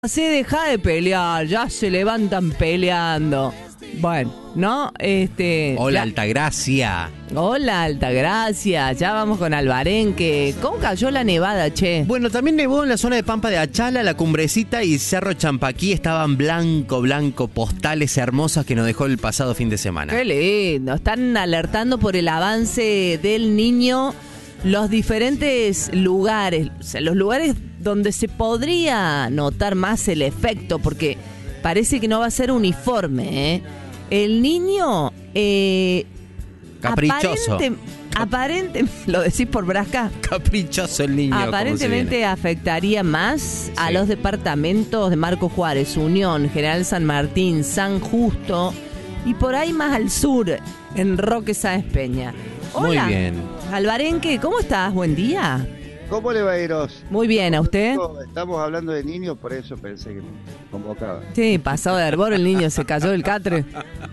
Se deja de pelear, ya se levantan peleando. Bueno, ¿no? Hola, Altagracia. Hola, Altagracia. Ya vamos con Alvarenque. ¿Cómo cayó la nevada, che? Bueno, también nevó en la zona de Pampa de Achala, La Cumbrecita y Cerro Champaquí. Estaban blanco, postales hermosas que nos dejó el pasado fin de semana. Qué lindo. Están alertando por el avance del Niño. Los diferentes lugares, o sea, los lugares donde se podría notar más el efecto, porque parece que no va a ser uniforme, ¿eh? El Niño, caprichoso. Aparentemente, ¿lo decís por Brasca? Caprichoso el Niño. Aparentemente afectaría más a los departamentos de Marcos Juárez, Unión, General San Martín, San Justo y por ahí más al sur, en Roque Sáenz Peña. Hola, muy bien. Alvarenque, ¿cómo estás? Buen día. ¿Cómo le va, Eros? Muy bien, ¿a usted? Estamos hablando de niños, por eso pensé que me convocaba. Sí, pasado de hervor, el niño se cayó del catre.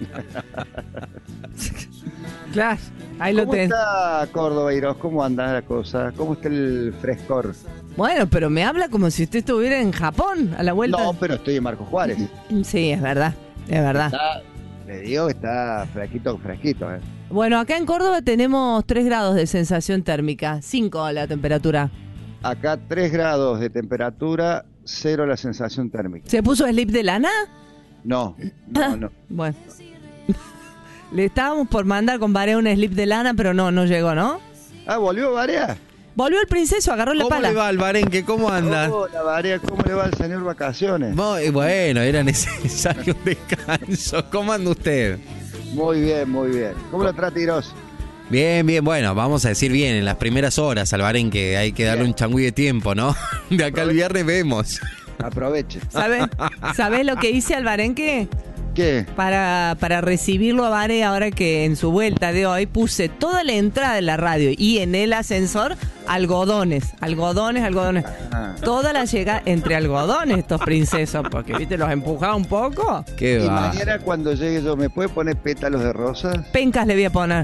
Claro, ahí lo tenés. ¿Cómo está Córdoba, Eros? ¿Cómo anda la cosa? ¿Cómo está el frescor? Bueno, pero me habla como si usted estuviera en Japón, a la vuelta. No, pero estoy en Marcos Juárez. Sí, es verdad, es verdad. Le digo que está fresquito, ¿eh? Bueno, acá en Córdoba tenemos 3 grados de sensación térmica, 5 la temperatura. Acá 3 grados de temperatura, 0 la sensación térmica. ¿Se puso slip de lana? No. Bueno. Le estábamos por mandar con Barea un slip de lana, pero no llegó, ¿no? Ah, ¿volvió Barea? Volvió el princeso, agarró la pala. ¿Cómo le va, Alvarenque? ¿Cómo anda? Hola, Barea, ¿cómo le va al señor Vacaciones? Bueno, era necesario un descanso. ¿Cómo anda usted? Muy bien, muy bien. ¿Cómo lo trata Eros? Bien, bueno, vamos a decir bien, en las primeras horas, Alvarenque, hay que darle un changüí de tiempo, ¿no? De acá al viernes vemos. Aproveche. ¿Sabés lo que hice, Alvarenque? ¿Qué? Para recibirlo a Vare, ahora que en su vuelta de hoy puse toda la entrada de la radio y en el ascensor algodones. Ah. Toda la llegada entre algodones estos princesos, porque viste, los empujaba un poco. ¿Qué Y va? mañana cuando llegue yo, ¿me puede poner pétalos de rosas? Pencas le voy a poner.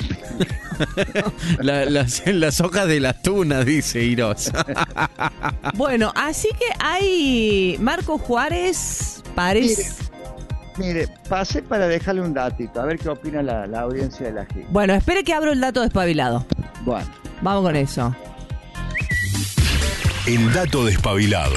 Las hojas de las tunas, dice Iros. Bueno, así que hay Marcos Juárez, parece... Mire, pasé para dejarle un datito, a ver qué opina la audiencia de la gente. Bueno, espere que abro el dato despabilado. Bueno. Vamos con eso. El dato despabilado.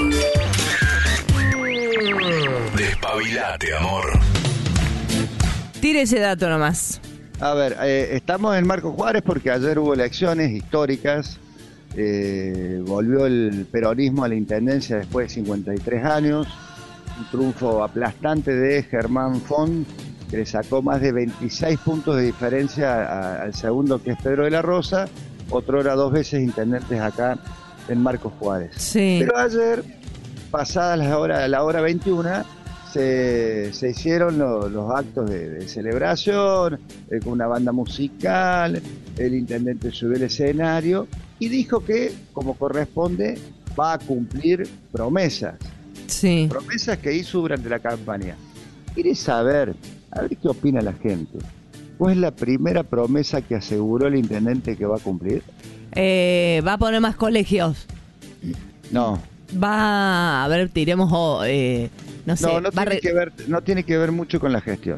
Despabilate, amor. Tire ese dato nomás. A ver, estamos en Marcos Juárez porque ayer hubo elecciones históricas. Volvió el peronismo a la intendencia después de 53 años. Un triunfo aplastante de Germán Font, que le sacó más de 26 puntos de diferencia al segundo, que es Pedro de la Rosa, otrora 2 veces intendentes acá en Marcos Juárez. Sí. Pero ayer, pasadas la hora 21, se hicieron los actos de celebración, con una banda musical, el intendente subió al escenario y dijo que, como corresponde, va a cumplir promesas. Sí. Promesas que hizo durante la campaña. ¿Quieres saber? A ver qué opina la gente. ¿Cuál es la primera promesa que aseguró el intendente que va a cumplir? Va a poner más colegios. No. Va a ver, tiremos, no sé. No tiene que ver mucho con la gestión.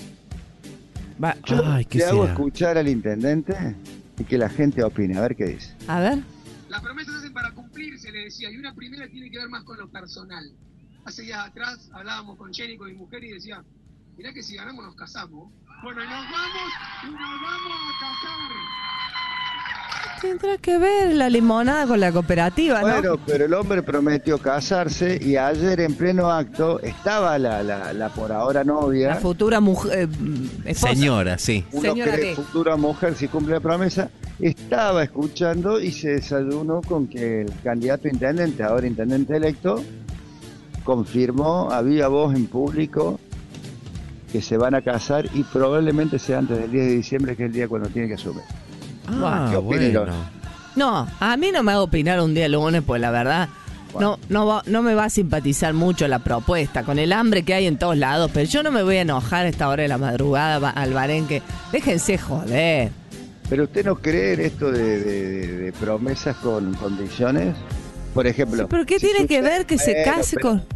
Yo ¿qué le hago será? escuchar al intendente y que la gente opine. A ver qué dice. A ver. Las promesas se hacen para cumplirse, le decía, y una primera tiene que ver más con lo personal. Hace días atrás hablábamos con Jenny, con mi mujer, y decía, mirá que si ganamos nos casamos. Bueno, y nos vamos a casar. Tendrá que ver la limonada con la cooperativa, ¿no? Bueno, pero el hombre prometió casarse y ayer en pleno acto estaba la por ahora novia. La futura mujer, esposa. Señora, sí. Uno Señora, cree ¿qué? futura mujer si cumple la promesa, estaba escuchando y se desayunó con que el candidato a intendente, ahora intendente electo, confirmó a viva voz en público que se van a casar y probablemente sea antes del 10 de diciembre, que es el día cuando tiene que asumir. ¿Qué opina? No, a mí no me hago opinar un día lunes, pues la verdad, Bueno. no me va a simpatizar mucho la propuesta, con el hambre que hay en todos lados, pero yo no me voy a enojar a esta hora de la madrugada, Alvarenque. Déjense joder. ¿Pero usted no cree en esto de promesas con condiciones? Por ejemplo... ¿Pero qué tiene que ver que se case con...?